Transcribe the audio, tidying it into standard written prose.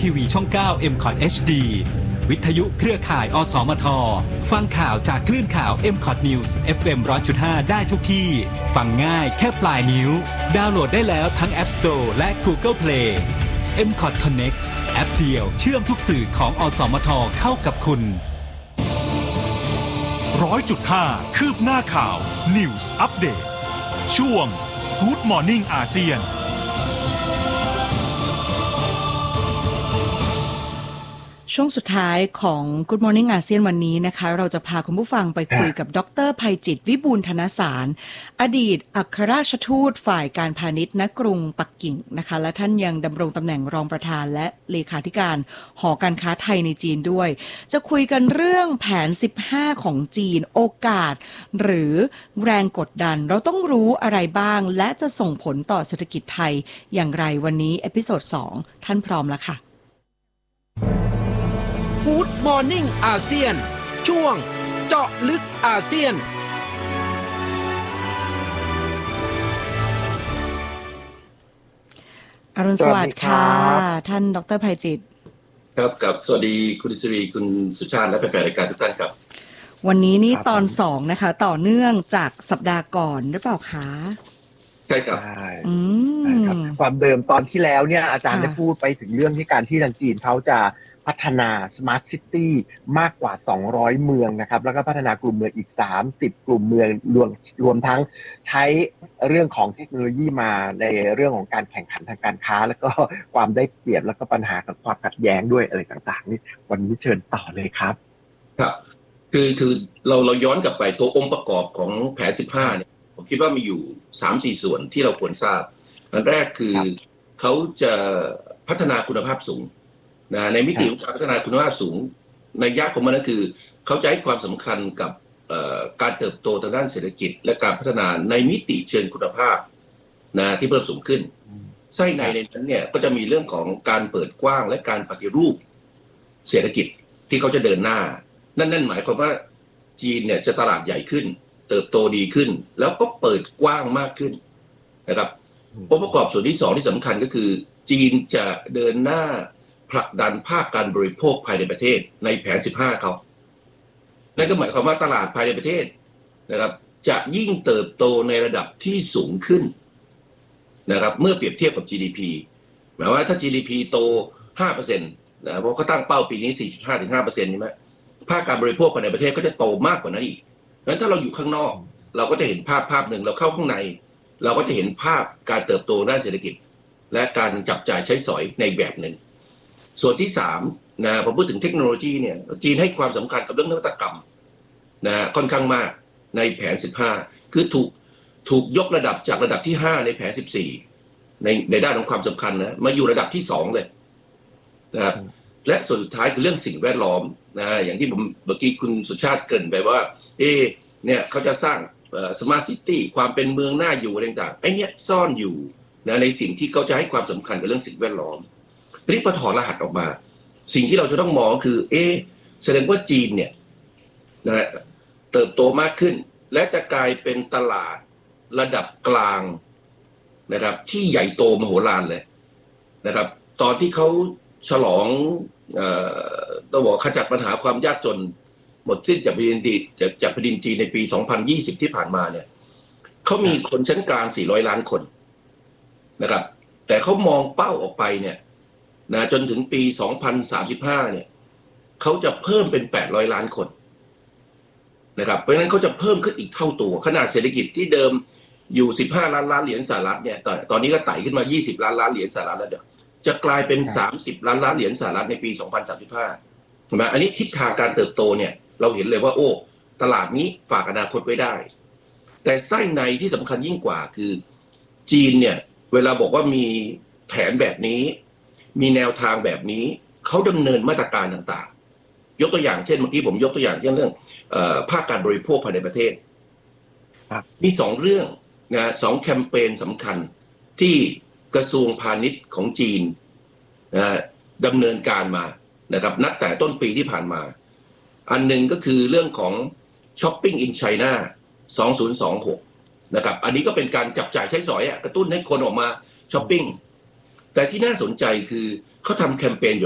ทีวีช่อง 9 MCOT HD วิทยุเครือข่ายอสมทฟังข่าวจากคลื่นข่าว MCOT News FM 100.5 ได้ทุกที่ฟังง่ายแค่ปลายนิ้วดาวน์โหลดได้แล้วทั้ง App Store และ Google Play MCOT Connect แอปเดียวเชื่อมทุกสื่อของอสมทเข้ากับคุณ 100.5 คืบหน้าข่าว News Update ช่วง Good Morning อาเซียนช่วงสุดท้ายของ Good Morning อาเซียนวันนี้นะคะเราจะพาคุณผู้ฟังไปคุยกับดร.ไพจิตรวิบูลย์ธนสารอดีตอัครราชทูตฝ่ายการพาณิชย์ณกรุงปักกิ่งนะคะและท่านยังดำรงตำแหน่งรองประธานและเลขาธิการหอการค้าไทยในจีนด้วยจะคุยกันเรื่องแผน15ของจีนโอกาสหรือแรงกดดันเราต้องรู้อะไรบ้างและจะส่งผลต่อเศรษฐกิจไทยอย่างไรวันนี้เอพิโซด2ท่านพร้อมแล้วค่ะ Good Morning อาเซียนช่วงเจาะลึกอาเซียนอรุณสวัสดิ์ค่ะท่านดร.ไพจิตรครับกับสวัสดีคุณอิสรีคุณสุชาติและแฟนๆรายการทุกท่านครับวันนี้นี่ตอน2นะคะต่อเนื่องจากสัปดาห์ก่อนหรือเปล่าคะใช่ครับครับความเดิมตอนที่แล้วเนี่ยอาจารย์ได้พูดไปถึงเรื่องที่การที่ทางจีนเขาจะพัฒนา Smart City มากกว่า200เมืองนะครับแล้วก็พัฒนากลุ่มเมืองอีก30กลุ่มเมืองรวมทั้งใช้เรื่องของเทคโนโลยีมาในเรื่องของการแข่งขันทางการค้าแล้วก็ความได้เปรียบแล้วก็ปัญหากับความขัดแย้งด้วยอะไรต่างๆนี่วันนี้เชิญต่อเลยครับครับคือเราย้อนกลับไปตัวองค์ประกอบของแผน15เนี่ยผมคิดว่ามีอยู่ 3-4 ส่วนที่เราควรทราบอันแรกคือเขาจะพัฒนาคุณภาพสูงในมิติของการพัฒนาคุณภาพสูงในยะของมันก็คือเขาจะให้ความสำคัญกับการเติบโตทางด้านเศรษฐกิจและการพัฒนาในมิติเชิงคุณภาพที่เพิ่มสูงขึ้นไส้ในนั้นเนี่ยก็จะมีเรื่องของการเปิดกว้างและการปฏิรูปเศรษฐกิจที่เขาจะเดินหน้านั่นหมายความว่าจีนเนี่ยจะตลาดใหญ่ขึ้นเติบโตดีขึ้นแล้วก็เปิดกว้างมากขึ้นนะครับองค์ประกอบส่วนที่2ที่สำคัญก็คือจีนจะเดินหน้าผลักดันภาคการบริโภคภายในประเทศในแผน15เขานั่นก็หมายความว่าตลาดภายในประเทศนะครับจะยิ่งเติบโตในระดับที่สูงขึ้นนะครับเมื่อเปรียบเทียบกับ GDP หมายว่าถ้า GDP โต 5% นะเพราะเขาตั้งเป้าปีนี้ 4.5 ถึง 5% ใช่ไหมภาคการบริโภคภายในประเทศก็จะโตมากกว่านั้นอีกงั้นถ้าเราอยู่ข้างนอกเราก็จะเห็นภาพหนึ่งเราเข้าข้างในเราก็จะเห็นภาพการเติบโตด้านเศรษฐกิจและการจับจ่ายใช้สอยในแบบหนึ่งส่วนที่3นะพอพูดถึงเทคโนโลยีเนี่ยจีนให้ความสำคัญกับเรื่องนวัตกรรมนะค่อนข้างมากในแผน15คือถูกยกระดับจากระดับที่5ในแผน14ในด้านของความสำคัญนะมาอยู่ระดับที่2เลยนะครับและส่วนสุดท้ายคือเรื่องสิ่งแวดล้อมนะอย่างที่ผมเมื่อกี้คุณสุชาติเกริ่นไปว่าเนี่ยเขาจะสร้างSmart City ความเป็นเมืองน่าอยู่อะไรต่างๆไอ้เนี่ยซ่อนอยู่นะในสิ่งที่เขาจะให้ความสำคัญกับเรื่องสิ่งแวดล้อมทีนี้พอถอดรหัสออกมาสิ่งที่เราจะต้องมองคือแสดงว่าจีนเนี่ยนะเติบโตมากขึ้นและจะกลายเป็นตลาดระดับกลางนะครับที่ใหญ่โตมโหฬารเลยนะครับตอนที่เขาฉลองต้องบอกขจัดปัญหาความยากจนหมดสิ้นจากแผ่นดินจีนในปี2020ที่ผ่านมาเนี่ยเขามีคนชั้นกลาง400ล้านคนนะครับแต่เขามองเป้าออกไปเนี่ยนะจนถึงปี2035เนี่ยเขาจะเพิ่มเป็น800ล้านคนนะครับเพราะฉะนั้นเขาจะเพิ่มขึ้นอีกเท่าตัวขนาดเศรษฐกิจที่เดิมอยู่15ล้านล้านเหรียญสหรัฐเนี่ยตอนนี้ก็ไต่ขึ้นมา20ล้านล้านเหรียญสหรัฐแล้วเดี๋ยวจะกลายเป็น30ล้านล้านเหรียญสหรัฐในปี2035ถูกมั้ยอันนี้ทิศทางการเติบโตเนี่ยเราเห็นเลยว่าโอ้ตลาดนี้ฝากอนาคตไว้ได้แต่ไส้ในที่สำคัญยิ่งกว่าคือจีนเนี่ยเวลาบอกว่ามีแผนแบบนี้มีแนวทางแบบนี้เขาดำเนินมาตรการต่างๆยกตัวอย่างเช่นเมื่อกี้ผมยกตัวอย่างเช่นเรื่องภาคการบริโภคภายในประเทศมี2เรื่องนะ2แคมเปญสำคัญที่กระทรวงพาณิชย์ของจีนดำเนินการมานะครับนับแต่ต้นปีที่ผ่านมาอันหนึ่งก็คือเรื่องของ Shopping in China 2026นะครับอันนี้ก็เป็นการจับจ่ายใช้สอยกระตุ้นให้คนออกมาช้อปปิ้งแต่ที่น่าสนใจคือเขาทำแคมเปญ